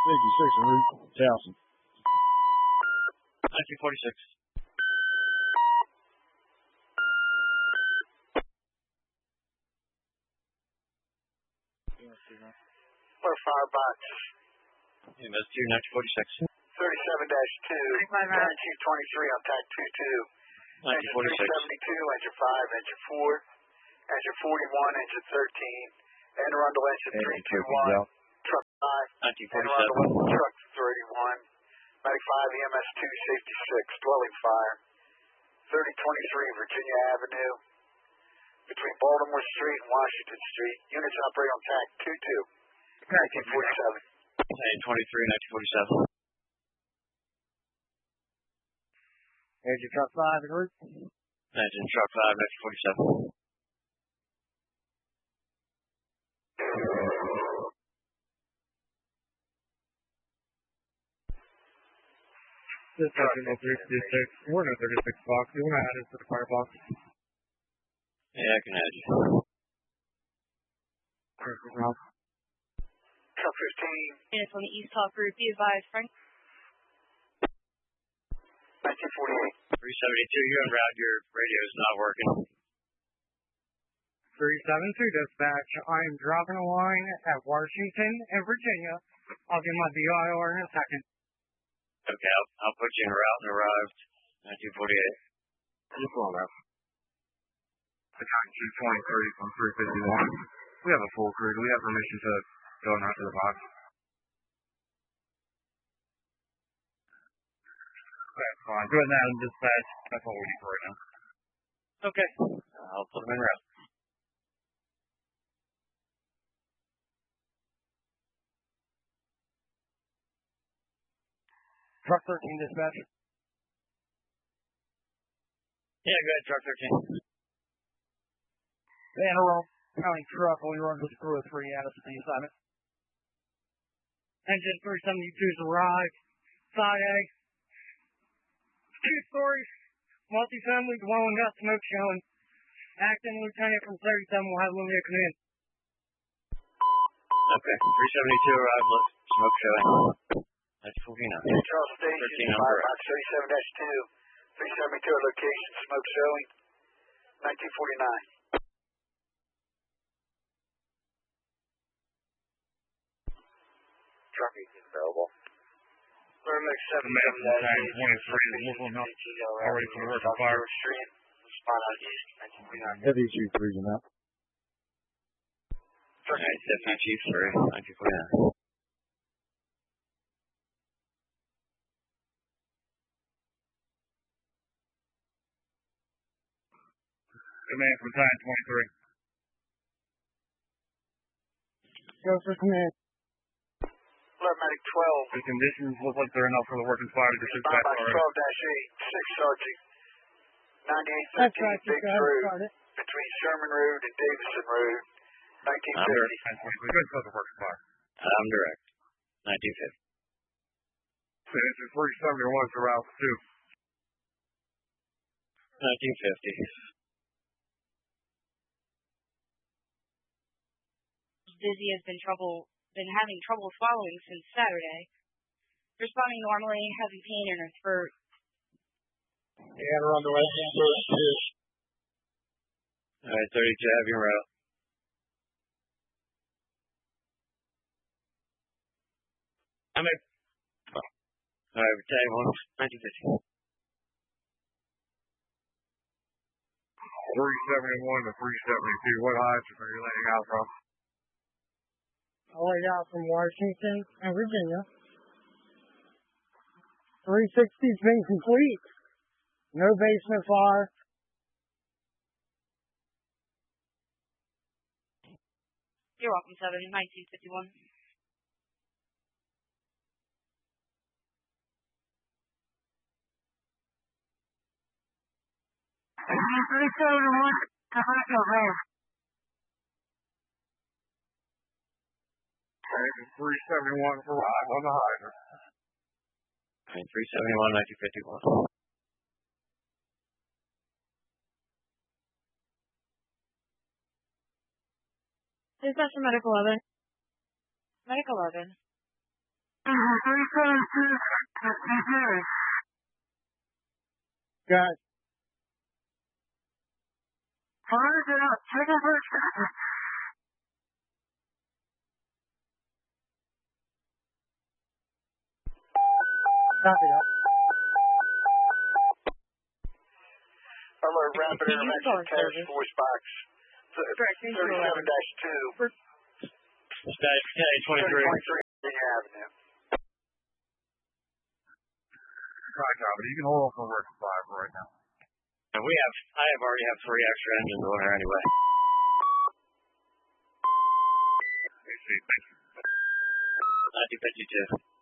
56 en route, Towson. 1946. Firebox. MS2, 1946. 37-2, 1923 on TAC 22. 1946. Engine 372, engine 5, engine 4, engine 41, engine 13, Anne Arundel engine 321, truck 5, Anne Arundel truck 31, Medic 5, EMS 2, safety 6, dwelling fire, 3023 Virginia Avenue, between Baltimore Street and Washington Street. Units operate on TAC 22, 1947. 1923, 1947. Engine truck 5 en route. Engine truck 5, 1947. This engine will 326. We're in a 36 box. You want to add it to the firebox? Yeah, I can add you. Truck 15. Units on the East Hawk route, be advised, Frank. 1948. 372, you're en route. Your radio is not working. 372 dispatch. I am dropping a line at Washington and Virginia. I'll get my VIR in a second. Okay, I'll put you en route and arrived. 1948. Just roll up. The time 223 from 351. We have a full crew. Do we have permission to go out to the box? That's fine. Go ahead and add them dispatch. That's all we need for right now. Okay. I'll put them en route. Truck 13 dispatch. Yeah, go ahead, truck 13. Anne Arundel County truck only runs with a crew of 3 out of the assignment. Engine 372's arrived. Side A. 2 stories. Multi-family dwelling, got smoke showing. Acting lieutenant from 37 will have Lumia come in. Okay, 372 arrived, smoke showing. That's 49. Charles Station, Firebox 37-2, 372 location, smoke showing, 1949. Truck 18 available. Merrimack 7 already for the working fire. Street, spot out east, 1949. Heavy Chief 3's in that. Alright, Deputy Chief 3, 1949. Command from time 23. Go for command. Medic 12. The conditions look like they're enough for the working fire to get this back already. 12-8, 6 Sergeant. 9813 Big Road, between Sherman Road and Davison Road, 1950. Good for the working fire. I'm direct. 1950. Engine 371 to Route 2. 1950. Dizzy has been having trouble swallowing since Saturday. Responding normally, having pain in her throat. Yeah, we're on the way. Alright, 32, have your route. I'm in. Alright, Battalion 1, 1950. 371 to 372. What heights are you letting out from? I laid out from Washington and Virginia. 360's been complete. No basement fire. You're welcome, 7, 1951. Engine 371 for arrive on the hydrant. 371, 1951. Dispatch for Medic 11. Medic 11. Guys. Copy that. Alert, Rapid Intervention Task Force Box 37-2. Stage 23. Virginia Avenue. Right, copy. You can hold off on work 5 right now. And I already have 3 extra engines on there anyway. Thank you. 1952.